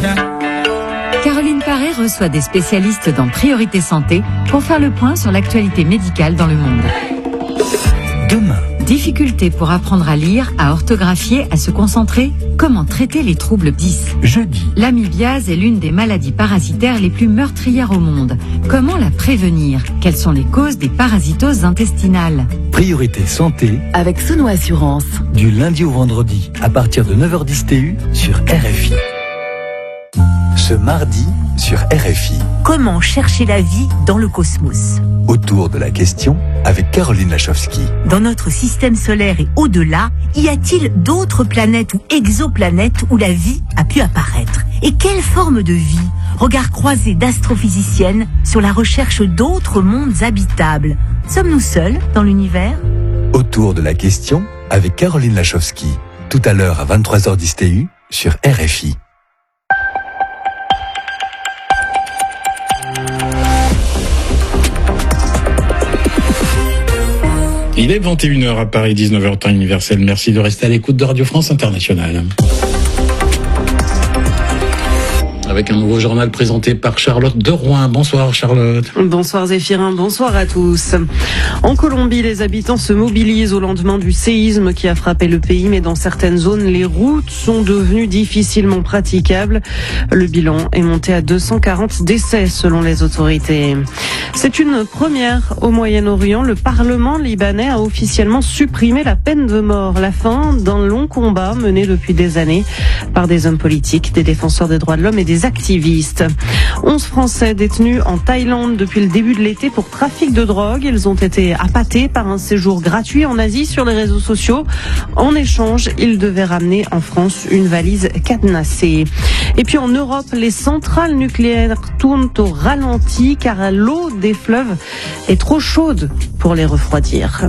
Caroline Paré reçoit des spécialistes dans Priorité Santé pour faire le point sur l'actualité médicale dans le monde. Demain. Difficultés pour apprendre à lire, à orthographier, à se concentrer. Comment traiter les troubles 10 ? Jeudi. L'amibiase est l'une des maladies parasitaires les plus meurtrières au monde. Comment la prévenir ? Quelles sont les causes des parasitoses intestinales ? Priorité Santé. Avec Sono Assurance. Du lundi au vendredi, à partir de 9h10 TU sur RFI. Ce mardi sur RFI. Comment chercher la vie dans le cosmos ? Autour de la question avec Caroline Lachowski. Dans notre système solaire et au-delà, y a-t-il d'autres planètes ou exoplanètes où la vie a pu apparaître ? Et quelle forme de vie ? Regard croisé d'astrophysiciennes sur la recherche d'autres mondes habitables. Sommes-nous seuls dans l'univers ? Autour de la question avec Caroline Lachowski. Tout à l'heure à 23h10 TU sur RFI. Il est 21h à Paris, 19h temps universel. Merci de rester à l'écoute de Radio France Internationale. Avec un nouveau journal présenté par Charlotte de Rouen. Bonsoir Charlotte. Bonsoir Zéphirin, bonsoir à tous. En Colombie, les habitants se mobilisent au lendemain du séisme qui a frappé le pays, mais dans certaines zones, les routes sont devenues difficilement praticables. Le bilan est monté à 240 décès selon les autorités. C'est une première au Moyen-Orient. Le Parlement libanais a officiellement supprimé la peine de mort, la fin d'un long combat mené depuis des années par des hommes politiques, des défenseurs des droits de l'homme et des activistes. 11 Français détenus en Thaïlande depuis le début de l'été pour trafic de drogue. Ils ont été appâtés par un séjour gratuit en Asie sur les réseaux sociaux. En échange, ils devaient ramener en France une valise cadenassée. Et puis en Europe, les centrales nucléaires tournent au ralenti car l'eau des fleuves est trop chaude pour les refroidir.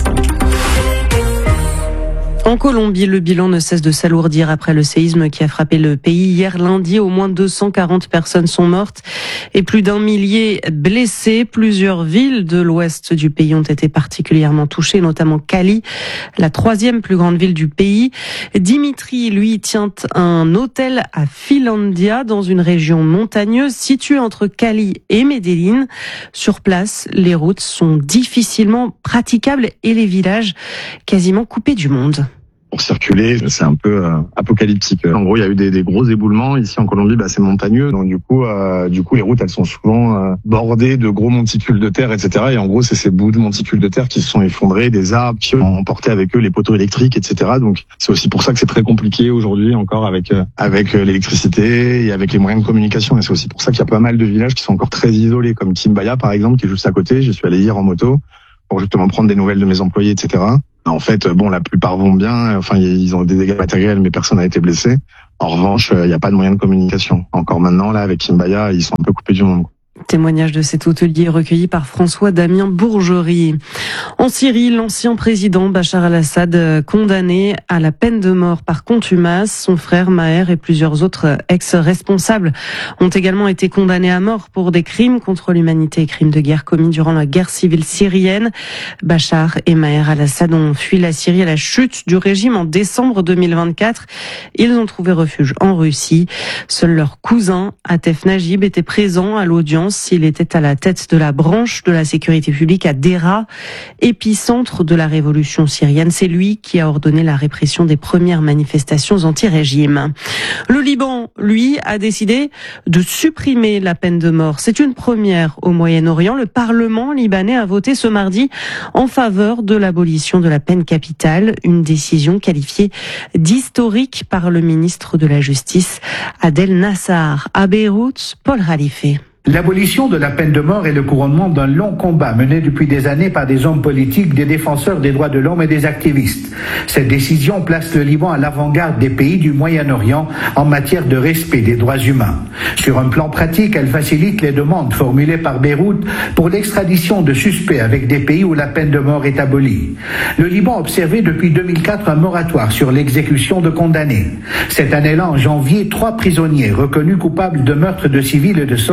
En Colombie, le bilan ne cesse de s'alourdir après le séisme qui a frappé le pays hier lundi. Au moins 240 personnes sont mortes et plus d'1 millier blessés. Plusieurs villes de l'ouest du pays ont été particulièrement touchées, notamment Cali, la 3e plus grande ville du pays. Dimitri, lui, tient un hôtel à Finlandia, dans une région montagneuse située entre Cali et Medellín. Sur place, les routes sont difficilement praticables et les villages quasiment coupés du monde. Pour circuler, c'est un peu apocalyptique. En gros, il y a eu des gros éboulements. Ici, en Colombie, c'est montagneux. Donc, du coup, les routes, elles sont souvent bordées de gros monticules de terre, etc. Et en gros, c'est ces bouts de monticules de terre qui se sont effondrés, des arbres qui ont emporté avec eux les poteaux électriques, etc. Donc, c'est aussi pour ça que c'est très compliqué aujourd'hui encore avec l'électricité et avec les moyens de communication. Et c'est aussi pour ça qu'il y a pas mal de villages qui sont encore très isolés, comme Quimbaya, par exemple, qui est juste à côté. J'y suis allé hier en moto pour justement prendre des nouvelles de mes employés, etc. En fait, la plupart vont bien. Enfin, ils ont des dégâts matériels, mais personne n'a été blessé. En revanche, il n'y a pas de moyen de communication. Encore maintenant, là, avec Quimbaya, ils sont un peu coupés du monde. Témoignage de cet hôtelier recueilli par François-Damien Bourgerie. En Syrie, l'ancien président Bachar al-Assad condamné à la peine de mort par contumace. Son frère Maher et plusieurs autres ex-responsables ont également été condamnés à mort pour des crimes contre l'humanité et crimes de guerre commis durant la guerre civile syrienne. Bachar et Maher al-Assad ont fui la Syrie à la chute du régime en décembre 2024. Ils ont trouvé refuge en Russie. Seul leur cousin, Atef Najib, était présent à l'audience. Il était à la tête de la branche de la sécurité publique à Deraa, épicentre de la révolution syrienne. C'est lui qui a ordonné la répression des premières manifestations anti-régime. Le Liban, lui, a décidé de supprimer la peine de mort. C'est une première au Moyen-Orient. Le Parlement libanais a voté ce mardi en faveur de l'abolition de la peine capitale, une décision qualifiée d'historique par le ministre de la Justice, Adel Nassar. À Beyrouth, Paul Khalife. L'abolition de la peine de mort est le couronnement d'un long combat mené depuis des années par des hommes politiques, des défenseurs des droits de l'homme et des activistes. Cette décision place le Liban à l'avant-garde des pays du Moyen-Orient en matière de respect des droits humains. Sur un plan pratique, elle facilite les demandes formulées par Beyrouth pour l'extradition de suspects avec des pays où la peine de mort est abolie. Le Liban observait depuis 2004 un moratoire sur l'exécution de condamnés. Cette année-là, en janvier, 3 prisonniers reconnus coupables de meurtre de civils et de soldats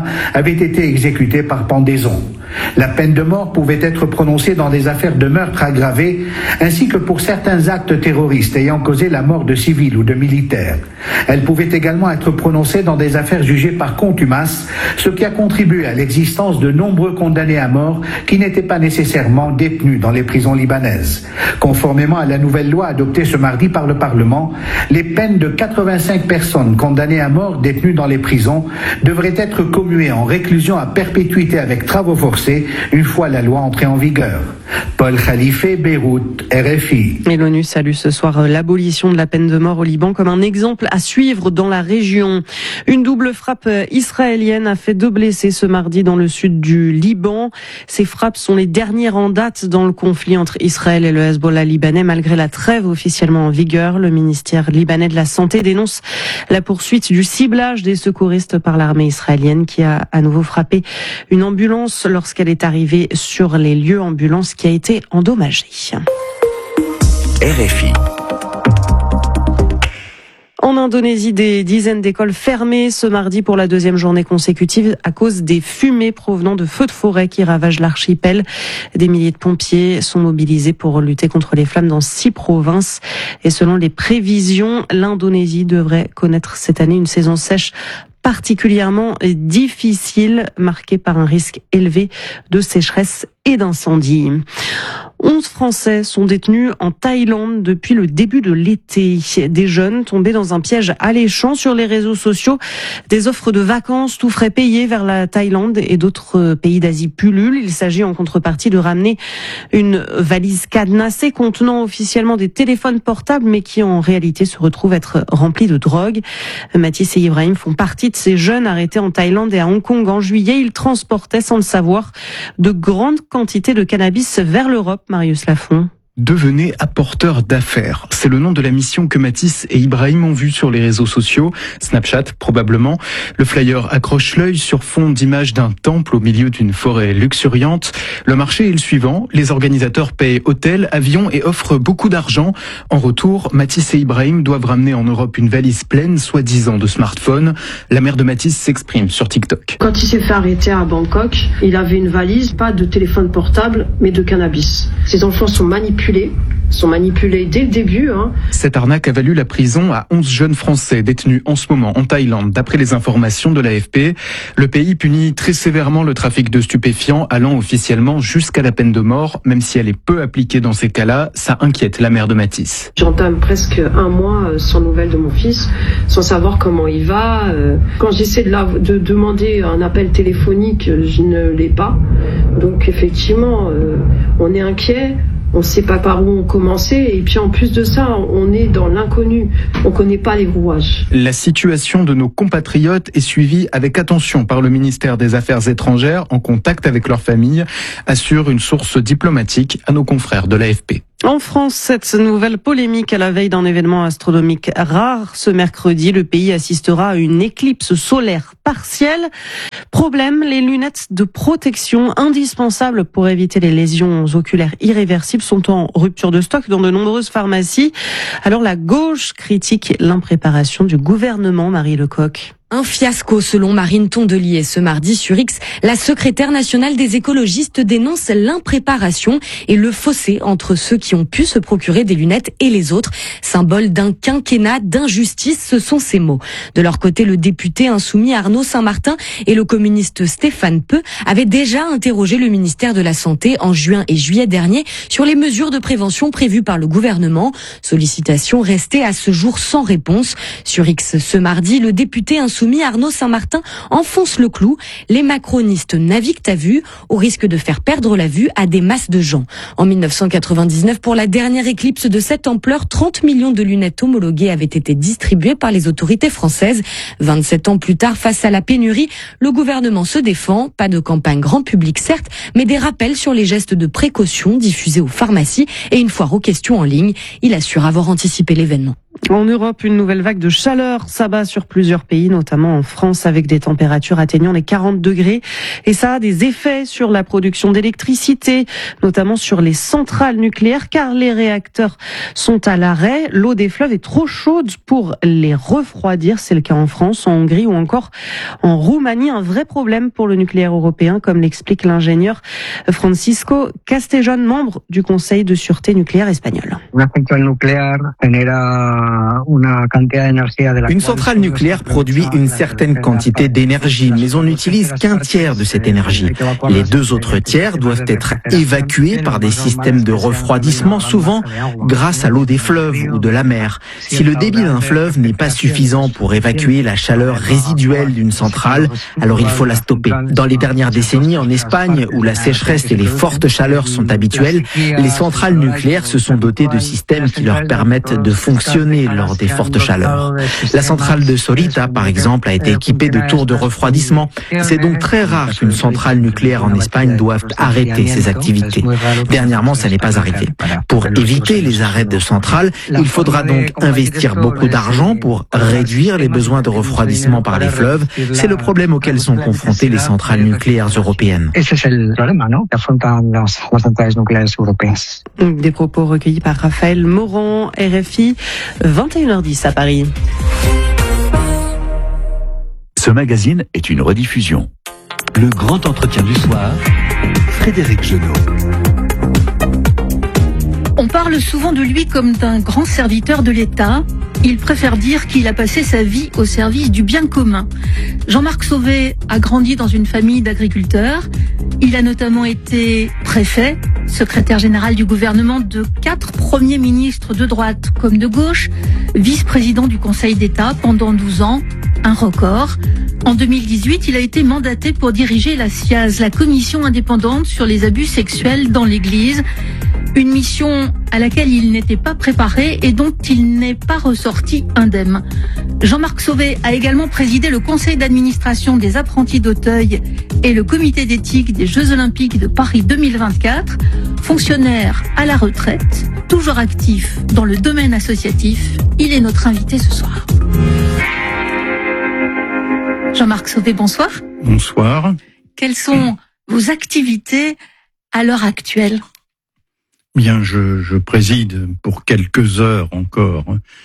avaient été exécutés par pendaison. La peine de mort pouvait être prononcée dans des affaires de meurtre aggravé, ainsi que pour certains actes terroristes ayant causé la mort de civils ou de militaires. Elle pouvait également être prononcée dans des affaires jugées par contumace, ce qui a contribué à l'existence de nombreux condamnés à mort qui n'étaient pas nécessairement détenus dans les prisons libanaises. Conformément à la nouvelle loi adoptée ce mardi par le Parlement, les peines de 85 personnes condamnées à mort détenues dans les prisons devraient être commuées en réclusion à perpétuité avec travaux forcés une fois la loi entrée en vigueur. Paul Khalife, Beyrouth, RFI. Et l'ONU salue ce soir l'abolition de la peine de mort au Liban comme un exemple à suivre dans la région. Une double frappe israélienne a fait 2 blessés ce mardi dans le sud du Liban. Ces frappes sont les dernières en date dans le conflit entre Israël et le Hezbollah libanais malgré la trêve officiellement en vigueur. Le ministère libanais de la Santé dénonce la poursuite du ciblage des secouristes par l'armée israélienne qui a à nouveau frappé une ambulance lorsqu'elle est arrivée sur les lieux, ambulance qui a été endommagée. RFI. En Indonésie, des dizaines d'écoles fermées ce mardi pour la 2e journée consécutive à cause des fumées provenant de feux de forêt qui ravagent l'archipel. Des milliers de pompiers sont mobilisés pour lutter contre les flammes dans 6 provinces. Et selon les prévisions, l'Indonésie devrait connaître cette année une saison sèche particulièrement difficile, marquée par un risque élevé de sécheresse et d'incendie. 11 Français sont détenus en Thaïlande depuis le début de l'été. Des jeunes tombés dans un piège alléchant sur les réseaux sociaux. Des offres de vacances tout frais payés vers la Thaïlande et d'autres pays d'Asie pullulent. Il s'agit en contrepartie de ramener une valise cadenassée contenant officiellement des téléphones portables mais qui en réalité se retrouve être remplie de drogue. Mathis et Ibrahim font partie de ces jeunes arrêtés en Thaïlande et à Hong Kong en juillet. Ils transportaient sans le savoir de grandes quantités de cannabis vers l'Europe. Marius Lafont. Devenez apporteur d'affaires. C'est le nom de la mission que Mathis et Ibrahim ont vue sur les réseaux sociaux, Snapchat probablement. Le flyer accroche l'œil sur fond d'images d'un temple au milieu d'une forêt luxuriante. Le marché est le suivant. Les organisateurs payent hôtel, avion et offrent beaucoup d'argent. En retour, Mathis et Ibrahim doivent ramener en Europe une valise pleine, soi-disant de smartphones. La mère de Mathis s'exprime sur TikTok. Quand il s'est fait arrêter à Bangkok, il avait une valise, pas de téléphone portable, mais de cannabis. Ses enfants sont manipulés dès le début. Cette arnaque a valu la prison à 11 jeunes Français détenus en ce moment en Thaïlande, d'après les informations de l'AFP. Le pays punit très sévèrement le trafic de stupéfiants, allant officiellement jusqu'à la peine de mort, même si elle est peu appliquée dans ces cas-là. Ça inquiète la mère de Mathis. J'entame presque 1 mois sans nouvelles de mon fils, sans savoir comment il va. Quand j'essaie de demander un appel téléphonique, je ne l'ai pas. Donc effectivement, on est inquiet. On ne sait pas par où on commençait et puis en plus de ça, on est dans l'inconnu. On ne connaît pas les rouages. La situation de nos compatriotes est suivie avec attention par le ministère des Affaires étrangères en contact avec leurs familles, assure une source diplomatique à nos confrères de l'AFP. En France, cette nouvelle polémique à la veille d'un événement astronomique rare. Ce mercredi, le pays assistera à une éclipse solaire partielle. Problème, les lunettes de protection indispensables pour éviter les lésions oculaires irréversibles sont en rupture de stock dans de nombreuses pharmacies. Alors la gauche critique l'impréparation du gouvernement, Marie Lecoq. Un fiasco selon Marine Tondelier. Ce mardi sur X, la secrétaire nationale des écologistes dénonce l'impréparation et le fossé entre ceux qui ont pu se procurer des lunettes et les autres. Symbole d'un quinquennat d'injustice, ce sont ces mots. De leur côté, le député insoumis Arnaud Saint-Martin et le communiste Stéphane Peu avaient déjà interrogé le ministère de la Santé en juin et juillet dernier sur les mesures de prévention prévues par le gouvernement. Sollicitation restée à ce jour sans réponse. Sur X ce mardi, le député insoumis Arnaud Saint-Martin enfonce le clou. Les macronistes naviguent à vue au risque de faire perdre la vue à des masses de gens. En 1999, pour la dernière éclipse de cette ampleur, 30 millions de lunettes homologuées avaient été distribuées par les autorités françaises. 27 ans plus tard, face à la pénurie, le gouvernement se défend. Pas de campagne grand public certes, mais des rappels sur les gestes de précaution diffusés aux pharmacies et une foire aux questions en ligne. Il assure avoir anticipé l'événement. En Europe, une nouvelle vague de chaleur s'abat sur plusieurs pays, notamment en France, avec des températures atteignant les 40 degrés. Et ça a des effets sur la production d'électricité, notamment sur les centrales nucléaires, car les réacteurs sont à l'arrêt. L'eau des fleuves est trop chaude pour les refroidir. C'est le cas en France, en Hongrie ou encore en Roumanie. Un vrai problème pour le nucléaire européen, comme l'explique l'ingénieur Francisco Castellón, membre du Conseil de sûreté nucléaire espagnol. Une centrale nucléaire produit une certaine quantité d'énergie, mais on n'utilise qu'un tiers de cette énergie. Les 2 autres tiers doivent être évacués par des systèmes de refroidissement, souvent grâce à l'eau des fleuves ou de la mer. Si le débit d'un fleuve n'est pas suffisant pour évacuer la chaleur résiduelle d'une centrale, alors il faut la stopper. Dans les dernières décennies, en Espagne, où la sécheresse et les fortes chaleurs sont habituelles, les centrales nucléaires se sont dotées de systèmes qui leur permettent de fonctionner lors des fortes chaleurs. La centrale de Zorita, par exemple, a été équipée de tours de refroidissement. C'est donc très rare qu'une centrale nucléaire en Espagne doive arrêter ses activités. Dernièrement, ça n'est pas arrivé. Pour éviter les arrêts de centrales, il faudra donc investir beaucoup d'argent pour réduire les besoins de refroidissement par les fleuves. C'est le problème auquel sont confrontées les centrales nucléaires européennes. Des propos recueillis par Raphaël Morand, RFI, 21h10 à Paris. Ce magazine est une rediffusion. Le grand entretien du soir, Frédéric Genot. On parle souvent de lui comme d'un grand serviteur de l'État. Il préfère dire qu'il a passé sa vie au service du bien commun. Jean-Marc Sauvé a grandi dans une famille d'agriculteurs. Il a notamment été préfet, secrétaire général du gouvernement de 4 premiers ministres de droite comme de gauche, vice-président du Conseil d'État pendant 12 ans, un record. En 2018, il a été mandaté pour diriger la CIAZ, la commission indépendante sur les abus sexuels dans l'Église. Une mission à laquelle il n'était pas préparé et dont il n'est pas ressorti indemne. Jean-Marc Sauvé a également présidé le conseil d'administration des apprentis d'Auteuil et le comité d'éthique des Jeux Olympiques de Paris 2024. Fonctionnaire à la retraite, toujours actif dans le domaine associatif, il est notre invité ce soir. Jean-Marc Sauvé, bonsoir. Bonsoir. Quelles sont vos activités à l'heure actuelle ? Bien, je préside pour quelques heures encore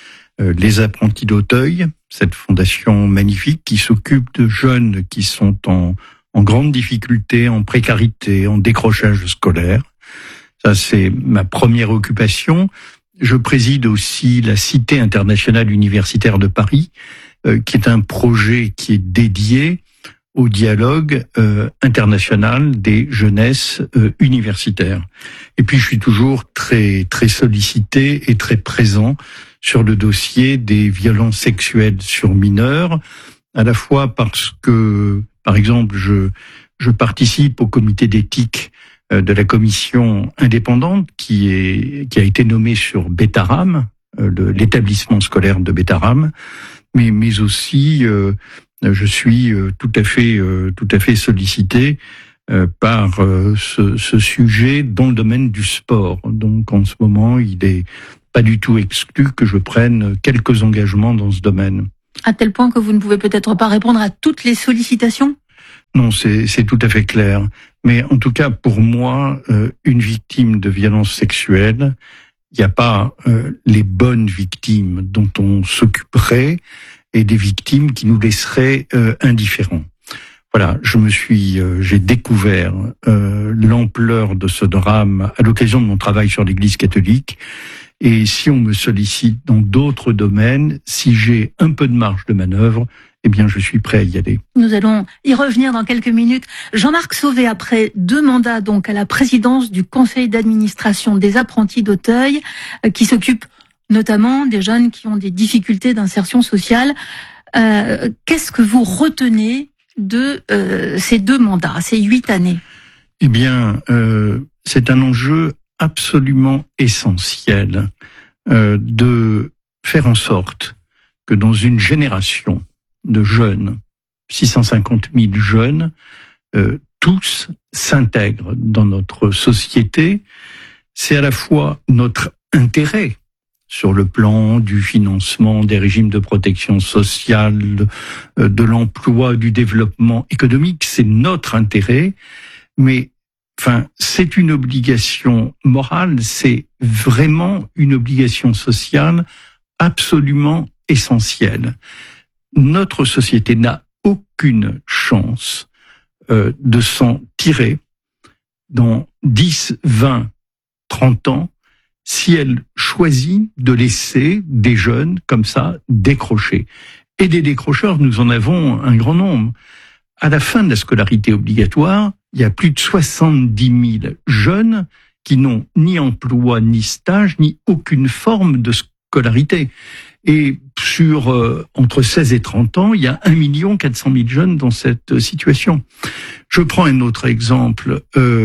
les apprentis d'Auteuil, cette fondation magnifique qui s'occupe de jeunes qui sont en grande difficulté, en précarité, en décrochage scolaire. Ça, c'est ma première occupation. Je préside aussi la Cité internationale universitaire de Paris, qui est un projet qui est dédié au dialogue international des jeunesses universitaires. Et puis je suis toujours très sollicité et très présent sur le dossier des violences sexuelles sur mineurs, à la fois parce que, par exemple, je participe au comité d'éthique de la commission indépendante qui a été nommée sur Bétarame, l'établissement scolaire de Bétarame, mais aussi je suis tout à fait sollicité par ce sujet dans le domaine du sport. Donc en ce moment, il est pas du tout exclu que je prenne quelques engagements dans ce domaine. À tel point que vous ne pouvez peut-être pas répondre à toutes les sollicitations ? Non, c'est tout à fait clair. Mais en tout cas, pour moi, une victime de violence sexuelle, il n'y a pas les bonnes victimes dont on s'occuperait et des victimes qui nous laisseraient indifférents. Voilà, j'ai découvert l'ampleur de ce drame à l'occasion de mon travail sur l'Église catholique. Et si on me sollicite dans d'autres domaines, si j'ai un peu de marge de manœuvre, eh bien, je suis prêt à y aller. Nous allons y revenir dans quelques minutes. Jean-Marc Sauvé, après 2 mandats donc à la présidence du conseil d'administration des apprentis d'Auteuil, qui s'occupe notamment des jeunes qui ont des difficultés d'insertion sociale. Qu'est-ce que vous retenez de ces 2 mandats, ces 8 années ? Eh bien, c'est un enjeu absolument essentiel de faire en sorte que dans une génération de jeunes, 650 000 jeunes, tous s'intègrent dans notre société. C'est à la fois notre intérêt sur le plan du financement des régimes de protection sociale, de l'emploi, du développement économique. C'est notre intérêt, mais c'est une obligation morale, c'est vraiment une obligation sociale absolument essentielle. Notre société n'a aucune chance de s'en tirer dans 10, 20, 30 ans si elle choisit de laisser des jeunes comme ça décrocher. Et des décrocheurs, nous en avons un grand nombre. À la fin de la scolarité obligatoire, il y a plus de 70 000 jeunes qui n'ont ni emploi, ni stage, ni aucune forme de scolarité. Et sur entre 16 et 30 ans, il y a 1 400 000 jeunes dans cette situation. Je prends un autre exemple,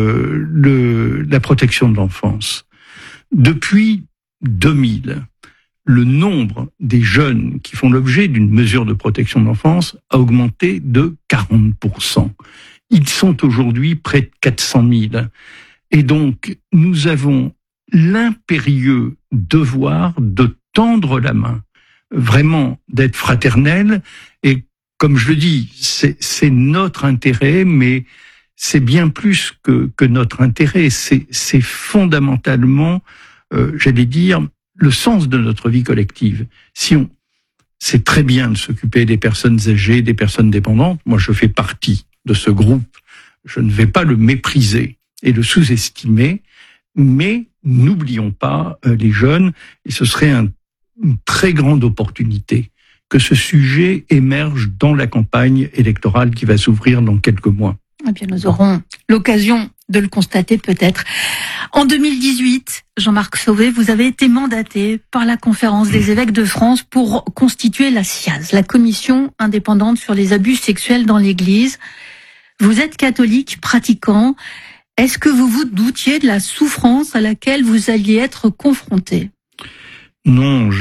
la protection de l'enfance. Depuis 2000, le nombre des jeunes qui font l'objet d'une mesure de protection de l'enfance a augmenté de 40%. Ils sont aujourd'hui près de 400 000. Et donc, nous avons l'impérieux devoir de tendre la main, vraiment d'être fraternels. Et comme je le dis, c'est notre intérêt, mais c'est bien plus que notre intérêt. C'est fondamentalement, j'allais dire, le sens de notre vie collective. C'est très bien de s'occuper des personnes âgées, des personnes dépendantes. Moi, je fais partie de ce groupe. Je ne vais pas le mépriser et le sous-estimer, mais n'oublions pas les jeunes, et ce serait une très grande opportunité que ce sujet émerge dans la campagne électorale qui va s'ouvrir dans quelques mois. Eh bien, nous aurons l'occasion de le constater peut-être. En 2018, Jean-Marc Sauvé, vous avez été mandaté par la Conférence des évêques de France pour constituer la CIAZ, la Commission indépendante sur les abus sexuels dans l'Église. Vous êtes catholique pratiquant. Est-ce que vous vous doutiez de la souffrance à laquelle vous alliez être confronté ? Non,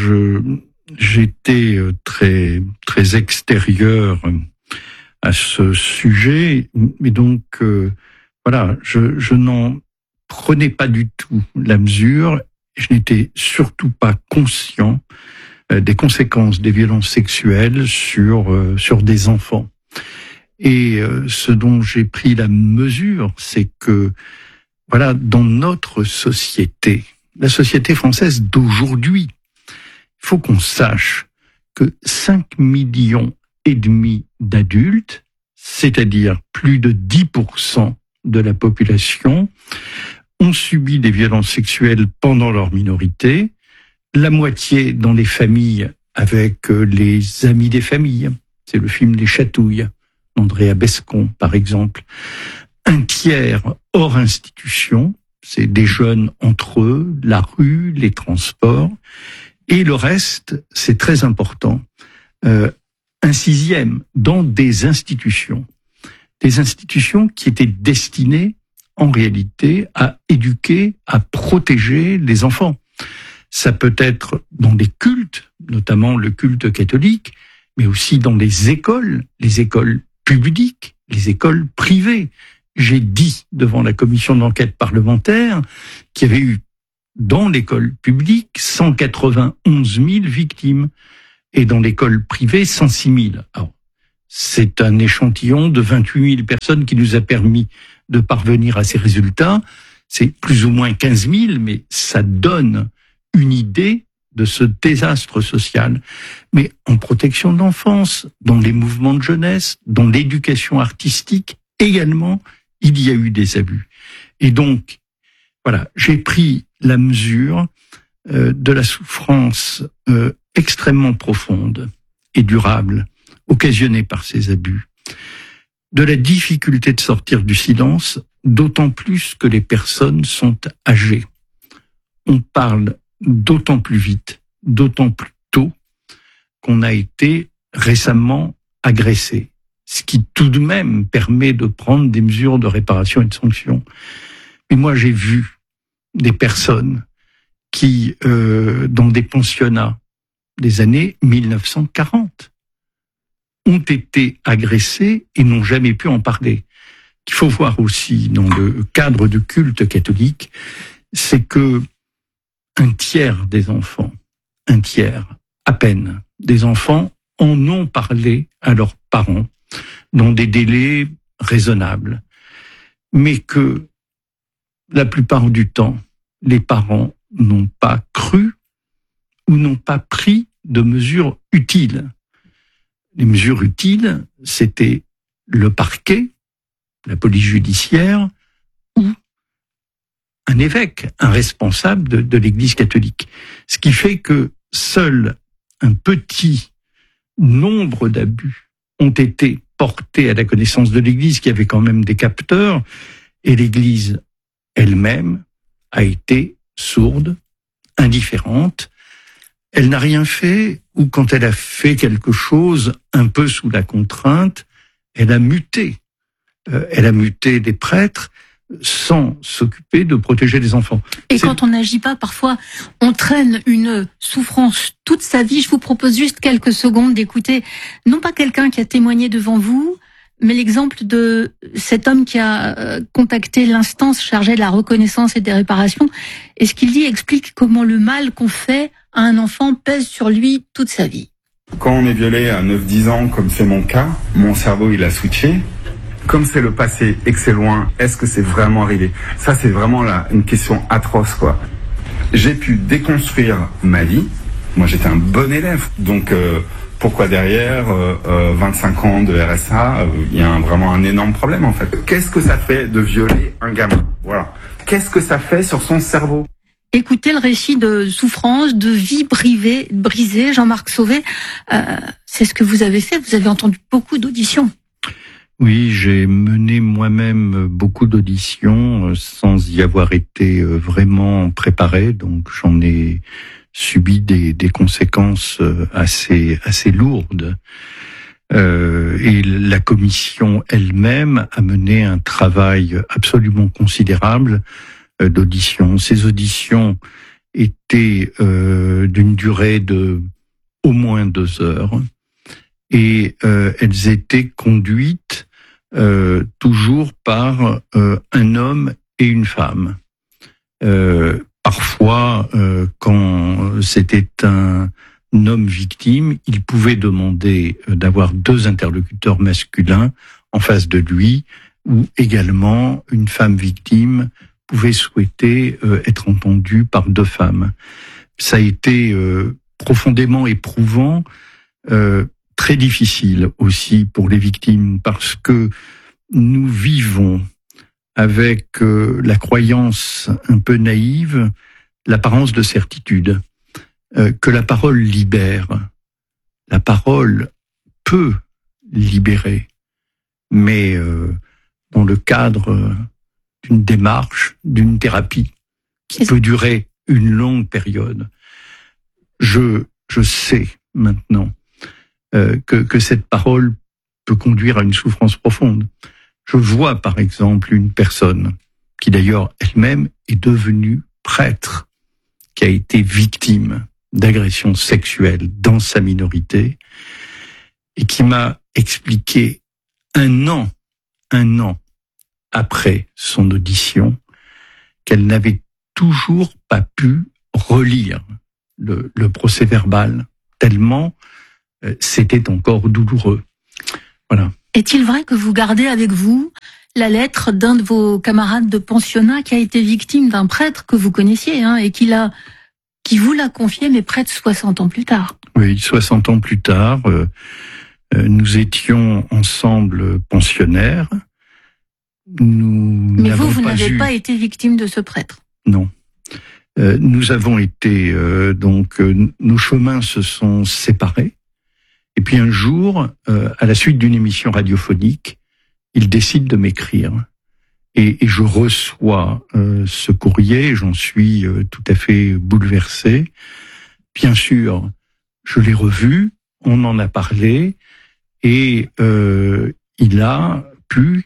j'étais très très extérieur à ce sujet, et donc voilà, je n'en prenais pas du tout la mesure. Je n'étais surtout pas conscient des conséquences des violences sexuelles sur des enfants. Et ce dont j'ai pris la mesure, c'est que voilà, dans notre société, la société française d'aujourd'hui, il faut qu'on sache que 5,5 millions d'adultes, c'est-à-dire plus de 10% de la population, ont subi des violences sexuelles pendant leur minorité, la moitié dans les familles avec les amis des familles. C'est le film Les Chatouilles, Andrea Bescon par exemple. Un tiers hors institution, c'est des jeunes entre eux, la rue, les transports. Et le reste, c'est très important, un sixième dans des institutions qui étaient destinées en réalité à éduquer, à protéger les enfants. Ça peut être dans des cultes, notamment le culte catholique, mais aussi dans les écoles publiques, les écoles privées. J'ai dit devant la commission d'enquête parlementaire qu'il y avait eu dans l'école publique 191 000 victimes et dans l'école privée 106 000. Alors, c'est un échantillon de 28 000 personnes qui nous a permis de parvenir à ces résultats. C'est plus ou moins 15 000, mais ça donne une idée de ce désastre social. Mais en protection de l'enfance, dans les mouvements de jeunesse, dans l'éducation artistique, également, il y a eu des abus. Et donc, voilà, j'ai pris la mesure de la souffrance extrêmement profonde et durable occasionnée par ces abus, de la difficulté de sortir du silence, d'autant plus que les personnes sont âgées. On parle d'autant plus vite, d'autant plus tôt qu'on a été récemment agressé, ce qui tout de même permet de prendre des mesures de réparation et de sanction. Mais moi, j'ai vu des personnes qui, dans des pensionnats des années 1940, ont été agressés et n'ont jamais pu en parler. Il faut voir aussi dans le cadre du culte catholique, c'est que un tiers des enfants un tiers, à peine, des enfants en ont parlé à leurs parents dans des délais raisonnables, mais que la plupart du temps, les parents n'ont pas cru ou n'ont pas pris de mesures utiles. Les mesures utiles, c'était le parquet, la police judiciaire ou un évêque, un responsable de l'Église catholique. Ce qui fait que seul un petit nombre d'abus ont été portés à la connaissance de l'Église, qui avait quand même des capteurs, et l'Église elle-même a été sourde, indifférente. Elle n'a rien fait, ou quand elle a fait quelque chose un peu sous la contrainte, elle a muté. Elle a muté des prêtres sans s'occuper de protéger les enfants. Et quand on n'agit pas, parfois, on traîne une souffrance toute sa vie. Je vous propose juste quelques secondes d'écouter, non pas quelqu'un qui a témoigné devant vous, mais l'exemple de cet homme qui a contacté l'instance chargée de la reconnaissance et des réparations. Et ce qu'il dit explique comment le mal qu'on fait à un enfant pèse sur lui toute sa vie. Quand on est violé à 9-10 ans, comme c'est mon cas, mon cerveau il a switché. Comme c'est le passé et que c'est loin, est-ce que c'est vraiment arrivé? Ça, c'est vraiment une question atroce, quoi. J'ai pu déconstruire ma vie. Moi, j'étais un bon élève. Donc, pourquoi derrière 25 ans de RSA, il y a vraiment un énorme problème, en fait. Qu'est-ce que ça fait de violer un gamin? Voilà. Qu'est-ce que ça fait sur son cerveau? Écoutez le récit de souffrance, de vie brisée, Jean-Marc Sauvé. C'est ce que vous avez fait. Vous avez entendu beaucoup d'auditions. Oui, j'ai mené moi-même beaucoup d'auditions sans y avoir été vraiment préparé, donc j'en ai subi des conséquences assez lourdes. Et la commission elle-même a mené un travail absolument considérable d'auditions. Ces auditions étaient d'une durée de au moins 2 heures et elles étaient conduites toujours par un homme et une femme. Parfois, quand c'était un homme victime, il pouvait demander d'avoir 2 interlocuteurs masculins en face de lui, ou également une femme victime pouvait souhaiter être entendue par 2 femmes. Ça a été profondément éprouvant, très difficile aussi pour les victimes, parce que nous vivons avec la croyance un peu naïve, l'apparence de certitude, que la parole libère. La parole peut libérer, mais dans le cadre d'une démarche, d'une thérapie qui peut durer une longue période. Je sais maintenant que cette parole peut conduire à une souffrance profonde. Je vois par exemple une personne qui d'ailleurs elle-même est devenue prêtre, qui a été victime d'agressions sexuelles dans sa minorité et qui m'a expliqué un an après son audition qu'elle n'avait toujours pas pu relire le procès-verbal tellement c'était encore douloureux. Voilà. Est-il vrai que vous gardez avec vous la lettre d'un de vos camarades de pensionnat qui a été victime d'un prêtre que vous connaissiez, et qui vous l'a confié, mais près de 60 ans plus tard? Oui, 60 ans plus tard, nous étions ensemble pensionnaires. Mais vous n'avez pas été victime de ce prêtre? Non. Nous avons été, nos chemins se sont séparés. Et puis un jour, à la suite d'une émission radiophonique, il décide de m'écrire. Et je reçois ce courrier, j'en suis tout à fait bouleversé. Bien sûr, je l'ai revu, on en a parlé, et il a pu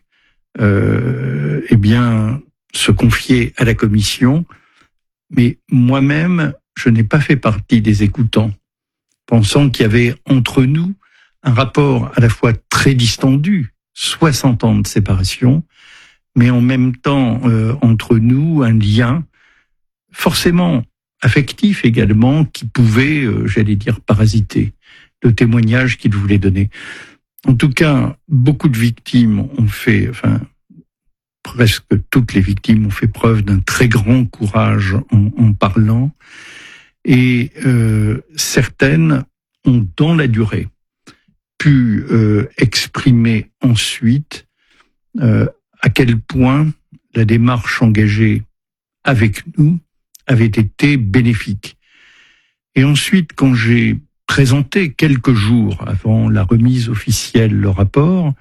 se confier à la commission. Mais moi-même, je n'ai pas fait partie des écoutants, pensant qu'il y avait entre nous un rapport à la fois très distendu, 60 ans de séparation, mais en même temps entre nous un lien forcément affectif également qui pouvait, j'allais dire, parasiter le témoignage qu'il voulait donner. En tout cas, beaucoup de victimes ont fait, presque toutes les victimes ont fait preuve d'un très grand courage en parlant, et certaines ont, dans la durée, pu exprimer ensuite à quel point la démarche engagée avec nous avait été bénéfique. Et ensuite, quand j'ai présenté quelques jours avant la remise officielle le rapport,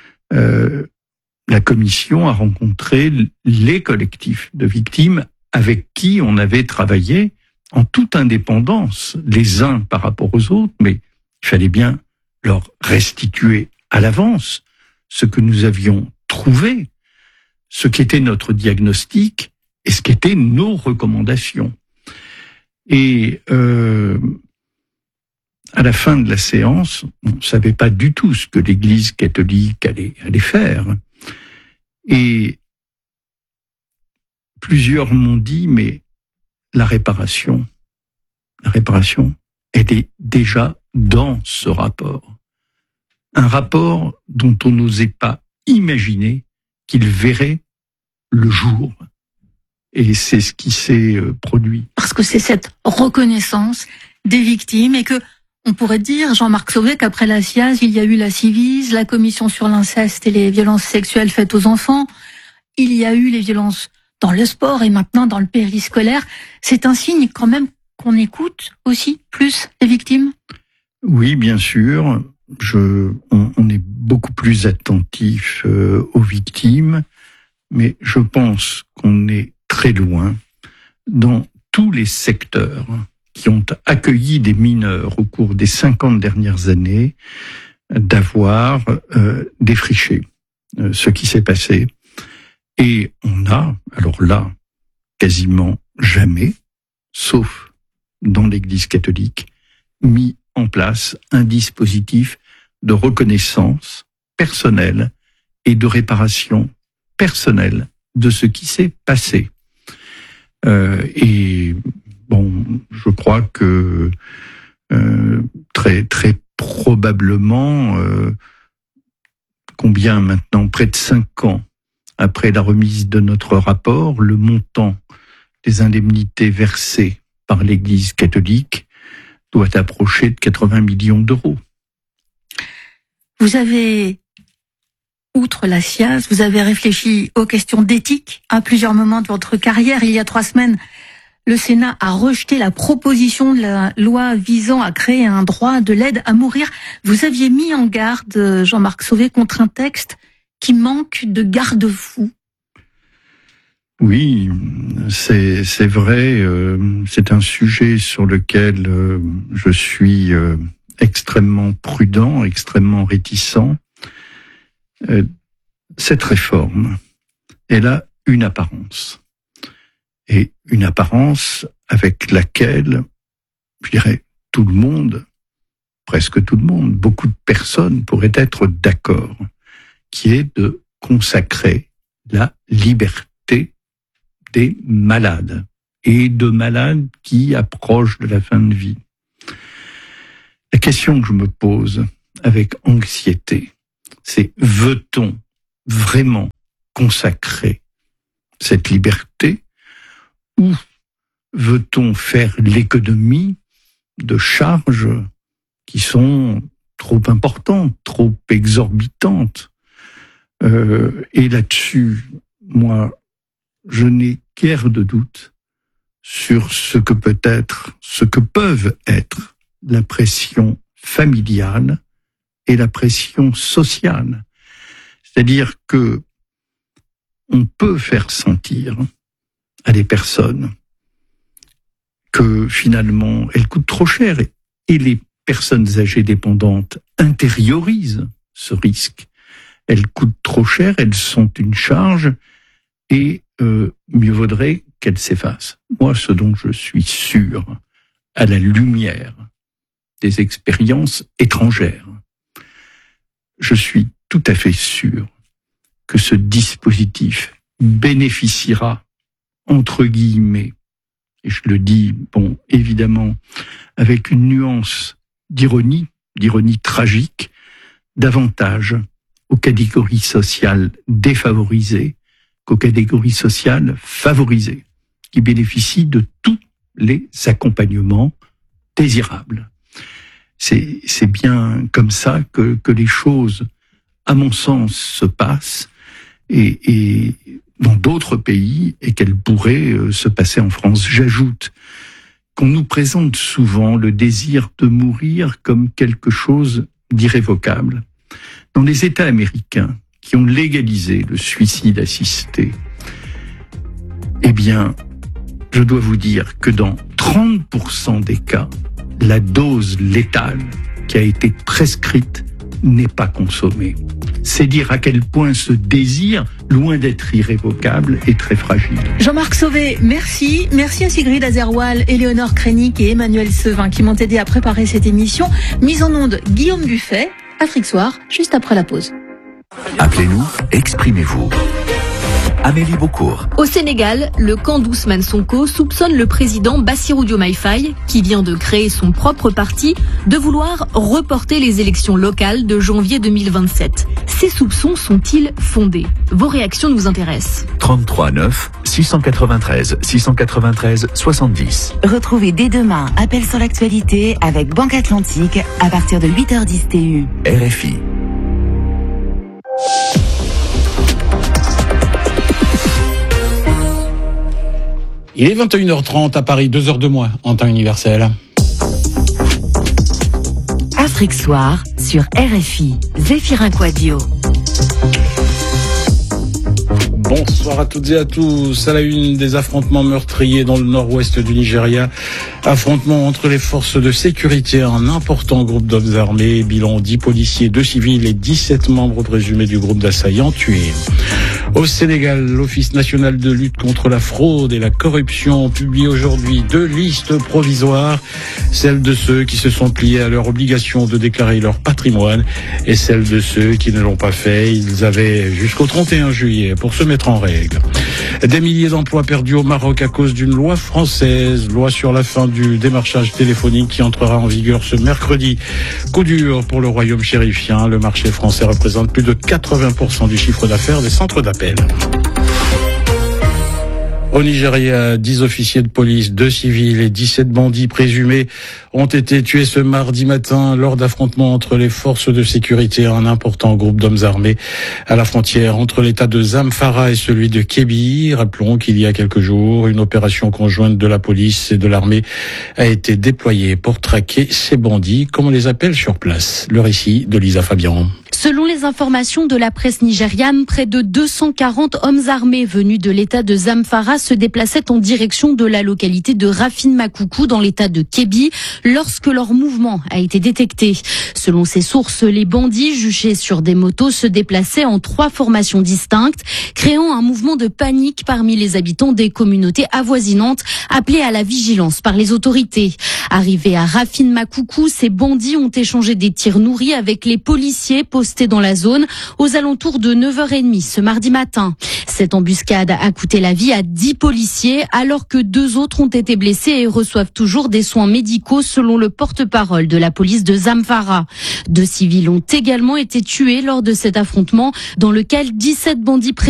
la commission a rencontré les collectifs de victimes avec qui on avait travaillé en toute indépendance, les uns par rapport aux autres, mais il fallait bien leur restituer à l'avance ce que nous avions trouvé, ce qu'était notre diagnostic et ce qu'étaient nos recommandations. Et à la fin de la séance, on ne savait pas du tout ce que l'Église catholique allait faire. Et plusieurs m'ont dit, mais la réparation, elle est déjà dans ce rapport. Un rapport dont on n'osait pas imaginer qu'il verrait le jour. Et c'est ce qui s'est produit. Parce que c'est cette reconnaissance des victimes et que on pourrait dire, Jean-Marc Sauvé, qu'après la SIAZ, il y a eu la Civise, la commission sur l'inceste et les violences sexuelles faites aux enfants. Il y a eu les violences dans le sport et maintenant dans le périscolaire. C'est un signe quand même qu'on écoute aussi plus les victimes? Oui, bien sûr. On est beaucoup plus attentif aux victimes, mais je pense qu'on est très loin dans tous les secteurs qui ont accueilli des mineurs au cours des 50 dernières années d'avoir défriché ce qui s'est passé. Et on a, alors là, quasiment jamais, sauf dans l'Église catholique, mis en place un dispositif de reconnaissance personnelle et de réparation personnelle de ce qui s'est passé. Et bon, je crois que très très probablement, combien maintenant, près de 5 ans après la remise de notre rapport, le montant des indemnités versées par l'Église catholique doit approcher de 80 millions d'euros. Vous avez, outre la SIAZ, vous avez réfléchi aux questions d'éthique à plusieurs moments de votre carrière. Il y a 3 semaines, le Sénat a rejeté la proposition de la loi visant à créer un droit de l'aide à mourir. Vous aviez mis en garde, Jean-Marc Sauvé, contre un texte qui manque de garde-fous. Oui, c'est vrai. C'est un sujet sur lequel je suis extrêmement prudent, extrêmement réticent. Cette réforme, elle a une apparence. Et une apparence avec laquelle, je dirais, tout le monde, presque tout le monde, beaucoup de personnes pourraient être d'accord, qui est de consacrer la liberté des malades et de malades qui approchent de la fin de vie. La question que je me pose avec anxiété, c'est veut-on vraiment consacrer cette liberté ou veut-on faire l'économie de charges qui sont trop importantes, trop exorbitantes? Et là-dessus, moi, je n'ai guère de doute sur ce que peuvent être la pression familiale et la pression sociale. C'est-à-dire que on peut faire sentir à des personnes que finalement elles coûtent trop cher et les personnes âgées dépendantes intériorisent ce risque. Elles coûtent trop cher, elles sont une charge et mieux vaudrait qu'elles s'effacent. Moi, ce dont je suis sûr, à la lumière des expériences étrangères, je suis tout à fait sûr que ce dispositif bénéficiera, entre guillemets, et je le dis, évidemment, avec une nuance d'ironie tragique, davantage aux catégories sociales défavorisées qu'aux catégories sociales favorisées, qui bénéficient de tous les accompagnements désirables. C'est bien comme ça que les choses, à mon sens, se passent et dans d'autres pays et qu'elles pourraient se passer en France. J'ajoute qu'on nous présente souvent le désir de mourir comme quelque chose d'irrévocable. Dans les États américains qui ont légalisé le suicide assisté, eh bien, je dois vous dire que dans 30% des cas, la dose létale qui a été prescrite n'est pas consommée. C'est dire à quel point ce désir, loin d'être irrévocable, est très fragile. Jean-Marc Sauvé, merci. Merci à Sigrid Azerwal, Éléonore Krenik et Emmanuel Sevin qui m'ont aidé à préparer cette émission. Mise en onde, Guillaume Buffet, Afrique Soir, juste après la pause. Appelez-nous, exprimez-vous. Amélie Beaucourt. Au Sénégal, le camp d'Ousmane Sonko soupçonne le président Bassirou Diomaye Faye, qui vient de créer son propre parti, de vouloir reporter les élections locales de janvier 2027. Ces soupçons sont-ils fondés? Vos réactions nous intéressent. 33 9 693 693 70. Retrouvez dès demain Appel sur l'actualité avec Banque Atlantique à partir de 8h10 TU. RFI. Il est 21h30 à Paris, 2h de moins en temps universel. Afrique Soir sur RFI, Zéphirin Quadio. Bonsoir à toutes et à tous. À la une, des affrontements meurtriers dans le nord-ouest du Nigeria. Affrontements entre les forces de sécurité, un important groupe d'hommes armés. Bilan 10 policiers, 2 civils et 17 membres présumés du groupe d'assaillants tués. Au Sénégal, l'Office national de lutte contre la fraude et la corruption publie aujourd'hui 2 listes provisoires. Celle de ceux qui se sont pliés à leur obligation de déclarer leur patrimoine et celle de ceux qui ne l'ont pas fait. Ils avaient jusqu'au 31 juillet pour se mettre en règle. Des milliers d'emplois perdus au Maroc à cause d'une loi française, loi sur la fin du démarchage téléphonique qui entrera en vigueur ce mercredi. Coup dur pour le royaume chérifien. Le marché français représente plus de 80% du chiffre d'affaires des centres d'appel. Au Nigeria, 10 officiers de police, 2 civils et 17 bandits présumés ont été tués ce mardi matin lors d'affrontements entre les forces de sécurité et un important groupe d'hommes armés à la frontière entre l'état de Zamfara et celui de Kebbi. Rappelons qu'il y a quelques jours, une opération conjointe de la police et de l'armée a été déployée pour traquer ces bandits, comme on les appelle sur place. Le récit de Lisa Fabian. Selon les informations de la presse nigériane, près de 240 hommes armés venus de l'état de Zamfara se déplaçaient en direction de la localité de Rafin Makoukou dans l'état de Kebbi lorsque leur mouvement a été détecté. Selon ces sources, les bandits juchés sur des motos se déplaçaient en 3 formations distinctes, créant un mouvement de panique parmi les habitants des communautés avoisinantes appelés à la vigilance par les autorités. Arrivés à Rafin Makoukou, ces bandits ont échangé des tirs nourris avec les policiers postés dans la zone aux alentours de 9h30 ce mardi matin. Cette embuscade a coûté la vie à 10 policiers alors que 2 autres ont été blessés et reçoivent toujours des soins médicaux selon le porte-parole de la police de Zamfara. 2 civils ont également été tués lors de cet affrontement dans lequel 17 bandits